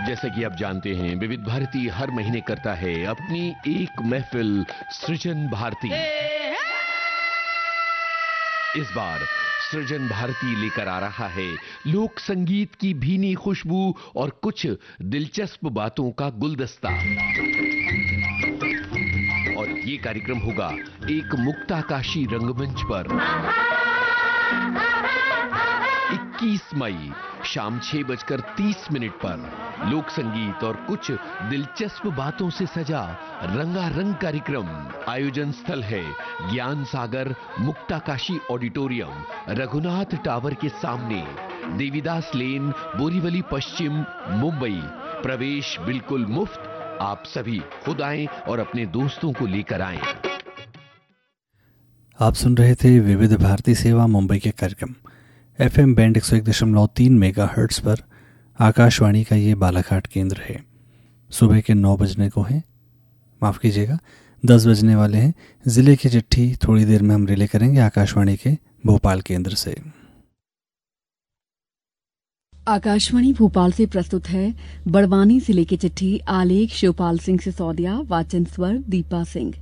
जैसा कि आप जानते हैं, विविध भारती हर महीने करता है अपनी एक महफिल सृजन भारती। इस बार सृजन भारती लेकर आ रहा है लोक संगीत की भीनी खुशबू और कुछ दिलचस्प बातों का गुलदस्ता। और ये कार्यक्रम होगा एक मुक्ताकाशी रंगमंच पर 21 मई शाम 6:30 पर लोक संगीत और कुछ दिलचस्प बातों से सजा रंगारंग कार्यक्रम। आयोजन स्थल है ज्ञान सागर मुक्ताकाशी ऑडिटोरियम, रघुनाथ टावर के सामने, देवीदास लेन, बोरीवली पश्चिम, मुंबई। प्रवेश बिल्कुल मुफ्त। आप सभी खुद आएं और अपने दोस्तों को लेकर आएं। आप सुन रहे थे विविध भारती सेवा मुंबई के कार्यक्रम FM बैंड 101.3 मेगाहर्ट्ज पर। आकाशवाणी का ये बालाघाट केंद्र है। सुबह के 9 बजने को हैं, माफ़ कीजिएगा 10 बजने वाले हैं। ज़िले की चिट्ठी थोड़ी देर में हम रिले करेंगे आकाशवाणी के भोपाल केंद्र से। आकाशवाणी भोपाल से प्रस्तुत है बड़वानी जिले की चिट्ठी। आलेख शिवपाल सिंह सिसोदिया, वाचन स्वर दीपा सिंह।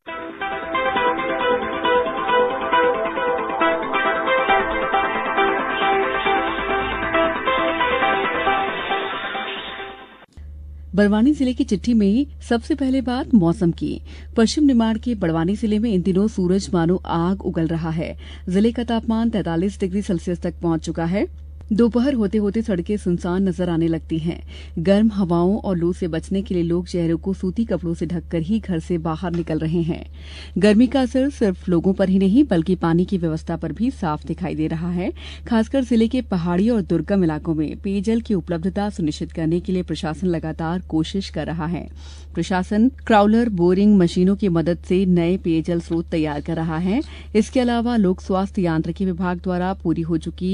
बड़वानी जिले की चिट्ठी में सबसे पहले बात मौसम की। पश्चिम निमाड़ के बड़वानी जिले में इन दिनों सूरज मानो आग उगल रहा है। जिले का तापमान 43 डिग्री सेल्सियस तक पहुंच चुका है। दोपहर होते होते सड़कें सुनसान नजर आने लगती हैं। गर्म हवाओं और लू से बचने के लिए लोग चेहरों को सूती कपड़ों से ढककर ही घर से बाहर निकल रहे हैं। गर्मी का असर सिर्फ लोगों पर ही नहीं बल्कि पानी की व्यवस्था पर भी साफ दिखाई दे रहा है। खासकर जिले के पहाड़ी और दुर्गम इलाकों में पेयजल की उपलब्धता सुनिश्चित करने के लिए प्रशासन लगातार कोशिश कर रहा है। प्रशासन क्राउलर बोरिंग मशीनों की मदद से नए पेयजल स्रोत तैयार कर रहा है। इसके अलावा लोक स्वास्थ्य यांत्रिकी विभाग द्वारा पूरी हो चुकी